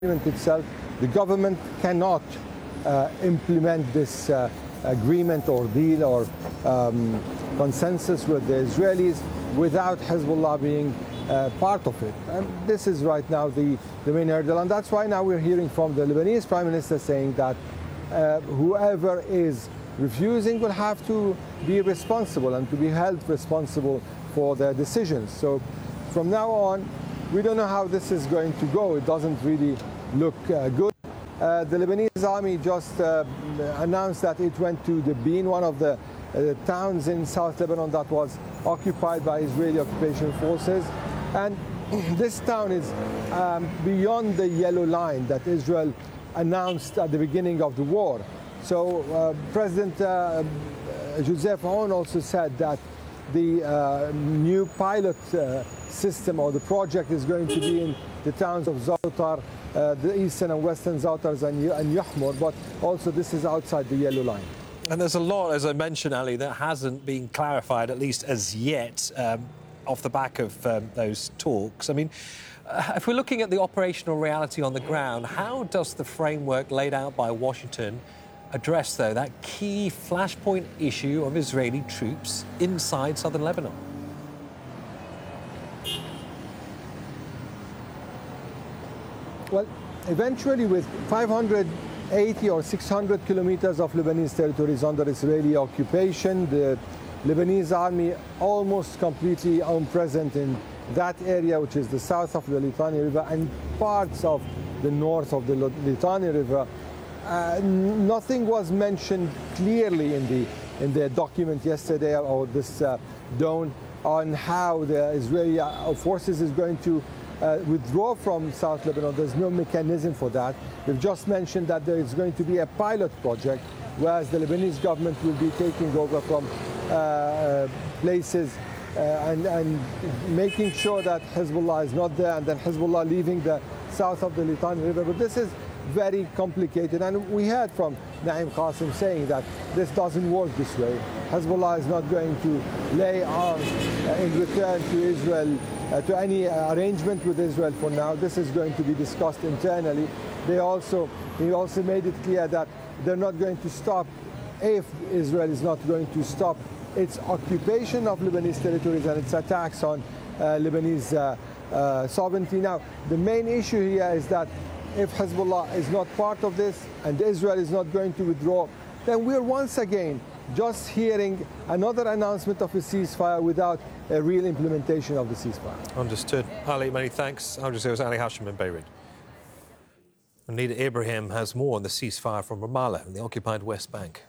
agreement itself, the government cannot implement this agreement or deal or consensus with the Israelis without Hezbollah being part of it. And this is right now the main hurdle. And that's why now we're hearing from the Lebanese Prime Minister saying that whoever is refusing will have to be responsible and to be held responsible for their decisions. So from now on, we don't know how this is going to go. It doesn't really look good. The Lebanese army just announced that it went to Dibin, one of the towns in South Lebanon that was occupied by Israeli occupation forces. And this town is beyond the yellow line that Israel announced at the beginning of the war. So President Joseph Aoun also said that the new pilot system or the project is going to be in the towns of Zautar, the eastern and western Zautars and Yahmur, but also this is outside the yellow line. And there's a lot, as I mentioned, Ali, that hasn't been clarified, at least as yet, off the back of those talks. I mean, if we're looking at the operational reality on the ground, how does the framework laid out by Washington address, though, that key flashpoint issue of Israeli troops inside southern Lebanon? Well, eventually with 580 or 600 kilometers of Lebanese territories under Israeli occupation, the Lebanese army almost completely present in that area, which is the south of the Litani River and parts of the north of the Litani River. Nothing was mentioned clearly in the document yesterday or this dawn on how the Israeli forces is going to withdraw from South Lebanon. There's no mechanism for that. They've just mentioned that there is going to be a pilot project, whereas the Lebanese government will be taking over from places and making sure that Hezbollah is not there, and then Hezbollah leaving the south of the Litani River. But this is very complicated, and we heard from Naim Qassem saying that this doesn't work this way. Hezbollah is not going to lay arms in return to Israel, to any arrangement with Israel for now. This is going to be discussed internally. He also made it clear that they're not going to stop if Israel is not going to stop its occupation of Lebanese territories and its attacks on Lebanese sovereignty. Now, the main issue here is that if Hezbollah is not part of this and Israel is not going to withdraw, then we're once again just hearing another announcement of a ceasefire without a real implementation of the ceasefire. Understood. Ali, many thanks. Al Jazeera's Ali Hashim in Beirut. Anita Ibrahim has more on the ceasefire from Ramallah in the occupied West Bank.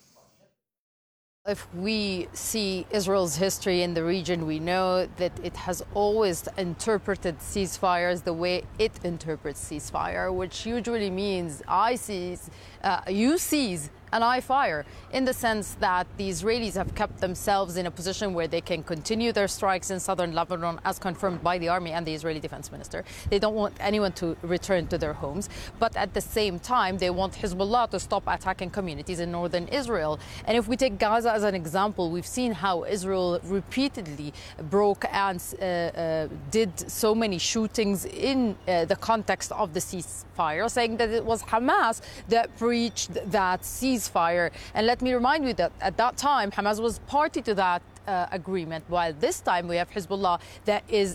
If we see Israel's history in the region, we know that it has always interpreted ceasefires the way it interprets ceasefire, which usually means I seize, you seize, and I fire, in the sense that the Israelis have kept themselves in a position where they can continue their strikes in southern Lebanon, as confirmed by the army and the Israeli defense minister. They don't want anyone to return to their homes, but at the same time, they want Hezbollah to stop attacking communities in northern Israel. And if we take Gaza as an example, we've seen how Israel repeatedly broke and did so many shootings in the context of the ceasefire, saying that it was Hamas that breached that ceasefire. And let me remind you that at that time, Hamas was party to that agreement, while this time we have Hezbollah that is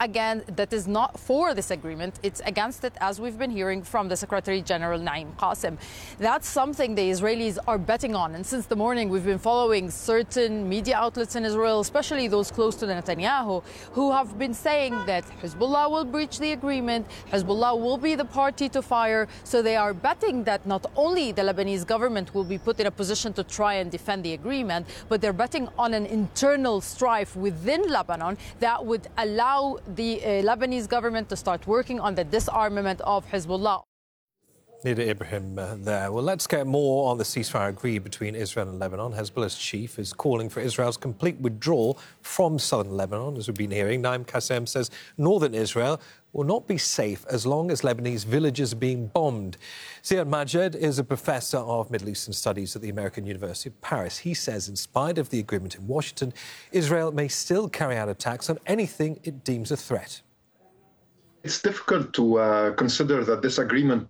not for this agreement. It's against it, as we've been hearing from the Secretary General Naim Qassem. That's something the Israelis are betting on, and since the morning we've been following certain media outlets in Israel, especially those close to Netanyahu, who have been saying that Hezbollah will breach the agreement, Hezbollah will be the party to fire. So they are betting that not only the Lebanese government will be put in a position to try and defend the agreement, but they're betting on an internal strife within Lebanon that would allow the Lebanese government to start working on the disarmament of Hezbollah. Nida Ibrahim there. Well, let's get more on the ceasefire agreed between Israel and Lebanon. Hezbollah's chief is calling for Israel's complete withdrawal from southern Lebanon, as we've been hearing. Naim Qassem says northern Israel will not be safe as long as Lebanese villages are being bombed. Ziad Majed is a professor of Middle Eastern Studies at the American University of Paris. He says in spite of the agreement in Washington, Israel may still carry out attacks on anything it deems a threat. It's difficult to consider that this agreement